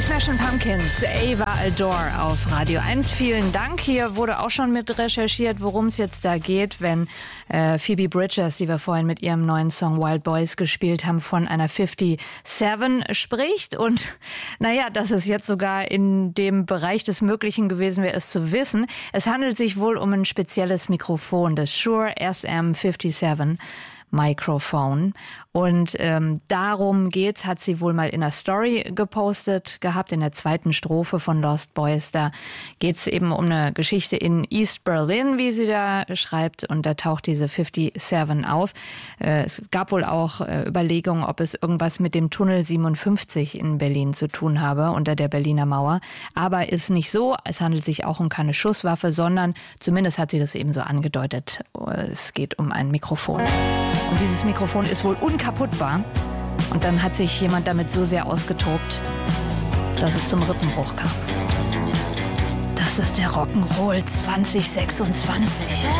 Smashing Pumpkins, Ava Adore auf Radio 1. Vielen Dank. Hier wurde auch schon mit recherchiert, worum es jetzt da geht, wenn Phoebe Bridgers, die wir vorhin mit ihrem neuen Song Wild Boys gespielt haben, von einer 57 spricht. Und naja, dass es jetzt sogar in dem Bereich des Möglichen gewesen wäre, es zu wissen. Es handelt sich wohl um ein spezielles Mikrofon, das Shure SM57 Microphone. Und darum geht's, hat sie wohl mal in einer Story gepostet gehabt, in der zweiten Strophe von Lost Boys. Da geht's eben um eine Geschichte in East Berlin, wie sie da schreibt. Und da taucht diese 57 auf. Es gab wohl auch Überlegungen, ob es irgendwas mit dem Tunnel 57 in Berlin zu tun habe, unter der Berliner Mauer. Aber ist nicht so. Es handelt sich auch um keine Schusswaffe, sondern zumindest hat sie das eben so angedeutet. Es geht um ein Mikrofon. Und dieses Mikrofon ist wohl unkaputtbar. Und dann hat sich jemand damit so sehr ausgetobt, dass es zum Rippenbruch kam. Das ist der Rock'n'Roll 2026.